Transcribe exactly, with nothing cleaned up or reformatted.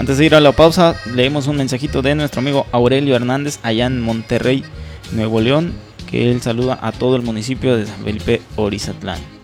Antes de ir a la pausa, leemos un mensajito de nuestro amigo Aurelio Hernández allá en Monterrey, Nuevo León, que él saluda a todo el municipio de San Felipe Orizatlán.